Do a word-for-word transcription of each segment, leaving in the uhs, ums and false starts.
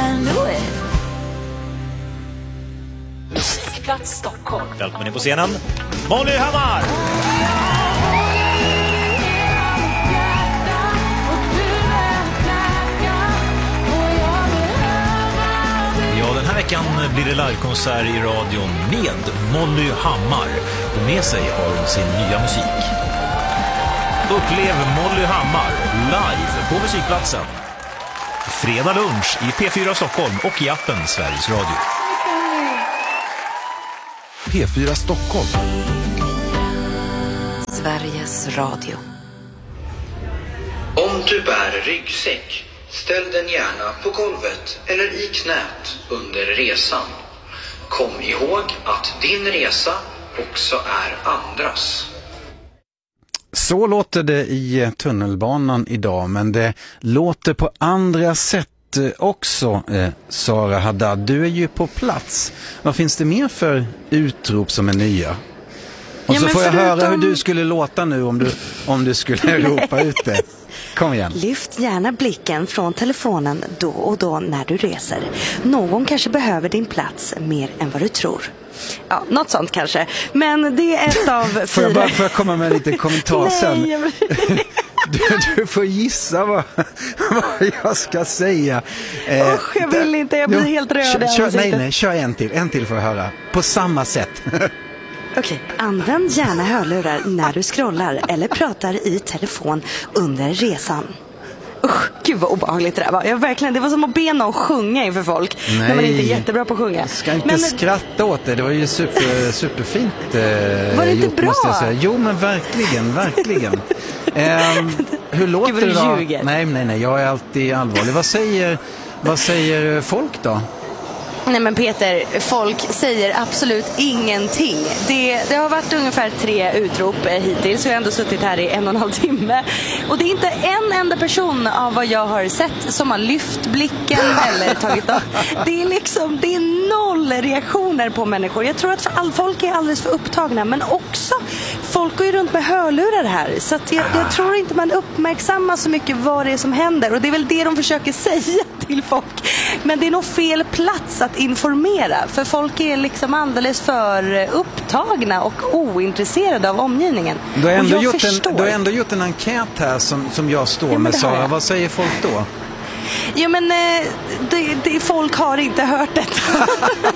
handle it. Musikplats Stockholm. Välkommen in på scenen, Molly Hammar! Ja, den här veckan blir det livekonsert i radion med Molly Hammar. Och med sig har hon sin nya musik. Upplev Molly Hammar live på Musikplatsen. Fredag lunch i P fyra Stockholm och i appen Sveriges Radio. P fyra Stockholm. Sveriges Radio. Om du bär ryggsäck, ställ den gärna på golvet eller i knät under resan. Kom ihåg att din resa också är andras. Så låter det i tunnelbanan idag, men det låter på andra sätt också. eh, Sara Haddad, du är ju på plats. Vad finns det mer för utrop som är nya? Och ja, så får jag förutom... höra hur du skulle låta nu om du, om du skulle ropa ut det. Kom igen. Lyft gärna blicken från telefonen då och då när du reser. Någon kanske behöver din plats mer än vad du tror. Ja, något sånt kanske. Men det är ett av fyra... Får jag bara får jag komma med lite kommentar sen? Nej, jag... du, du får gissa vad, vad jag ska säga. Eh, Usch, jag vill inte. Jag blir jo, helt röd. Kör, kör, nej, nej, kör en till. En till får jag höra. På samma sätt. Okej, använd gärna hörlurar när du scrollar eller pratar i telefon under resan. Usch, gud vad obehagligt det där var. Jag verkligen, det var som att be någon sjunga inför folk. Nej, när man inte är jättebra på att sjunga. Jag ska inte men, skratta åt det. Det var ju super, superfint eh, var det inte gjort, bra? Måste jag säga. Jo, men verkligen, verkligen. um, hur låter gud, det då? ljuger. Nej, nej, nej. Jag är alltid allvarlig. Vad säger, vad säger folk då? Nej men Peter, folk säger absolut ingenting. Det, det har varit ungefär tre utrop hittills, så jag har ändå suttit här i en och en halv timme. Och det är inte en enda person av vad jag har sett som har lyft blicken eller tagit av. Det är liksom, det är noll reaktioner på människor. Jag tror att all, folk är alldeles för upptagna, men också folk går ju runt med hörlurar här. Så att jag, jag tror inte man uppmärksammar så mycket vad det är som händer. Och det är väl det de försöker säga till folk. Men det är nog fel plats att informera, för folk är liksom alldeles för upptagna och ointresserade av omgivningen. Du har ändå, gjort förstår... en, du har ändå gjort en enkät här som, som jag står ja, med, Sara. Vad säger folk då? Jo men det, det, folk har inte hört detta.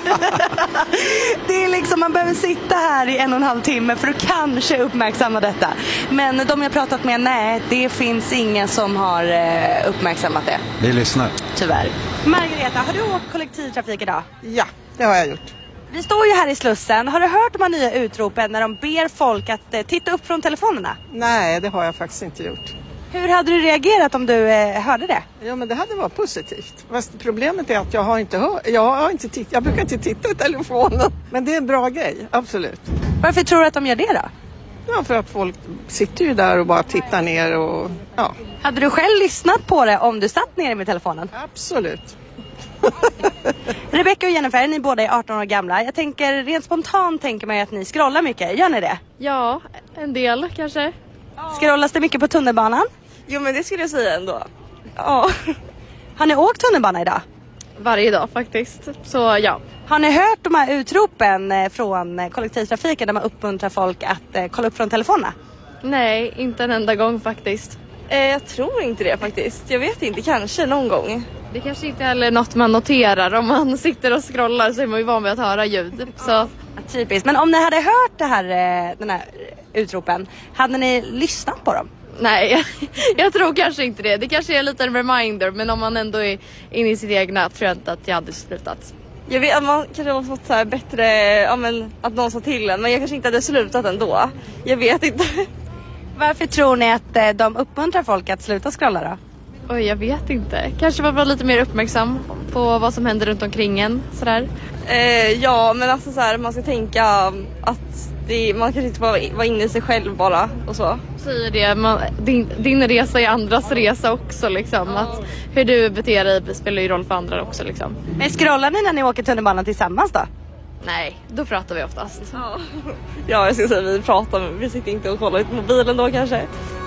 Det är liksom, man behöver sitta här i en och en halv timme för att kanske uppmärksamma detta. Men de jag pratat med, nej, det finns ingen som har uppmärksammat det. Vi lyssnar. Tyvärr. Margareta, har du åkt kollektivtrafik idag? Ja, det har jag gjort. Vi står ju här i Slussen. Har du hört de här nya utropen när de ber folk att eh, titta upp från telefonerna? Nej, det har jag faktiskt inte gjort. Hur hade du reagerat om du eh, hörde det? Ja, men det hade varit positivt. Fast problemet är att jag har inte hört, jag har inte titt, jag brukar inte titta i telefonen. Men det är en bra grej, absolut. Varför tror du att de gör det då? Ja, för att folk sitter ju där och bara tittar ner och ja. Hade du själv lyssnat på det om du satt ner med telefonen? Absolut. Rebecca och Jennifer, ni båda är arton år gamla. Jag tänker, rent spontant tänker man ju att ni scrollar mycket. Gör ni det? Ja, en del kanske. Scrollas det mycket på tunnelbanan? Jo, men det skulle jag säga ändå. Ja. Har ni åkt tunnelbana idag? Varje dag faktiskt, så ja. Har ni hört de här utropen från kollektivtrafiken där man uppmuntrar folk att kolla upp från telefonerna? Nej, inte en enda gång faktiskt. Eh, jag tror inte det faktiskt. Jag vet inte, kanske någon gång. Det kanske inte heller något man noterar. Om man sitter och scrollar så är man ju van vid att höra ljud. Så. Ja, typiskt. Men om ni hade hört det här, den här utropen, hade ni lyssnat på dem? Nej, jag tror kanske inte det. Det kanske är en liten reminder, men om man ändå är inne i sitt egna tror jag inte att jag hade slutat. Jag vet att man kanske har fått så här bättre, ja, men, att någon sa till en, men jag kanske inte hade slutat ändå. Jag vet inte. Varför tror ni att de uppmuntrar folk att sluta scrolla då? Oj, jag vet inte. Kanske vara lite mer uppmärksam på vad som händer runt omkring en. Sådär. Eh, ja, men alltså så här, man ska tänka att det, man kanske inte bara vara inne i sig själv bara och så. Säger det, man, din, din resa är andras resa också liksom. Att hur du beter dig spelar ju roll för andra också liksom. Men scrollar ni när ni åker tunnelbanan tillsammans då? Nej, då pratar vi oftast. Ja, ja jag ska säga vi pratar, vi sitter inte och kollar på mobilen då kanske.